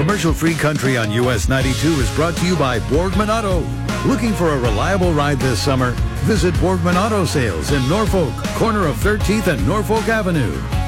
Commercial-free country on US 92 is brought to you by Borgman Auto. Looking for a reliable ride this summer? Visit Borgman Auto Sales in Norfolk, corner of 13th and Norfolk Avenue.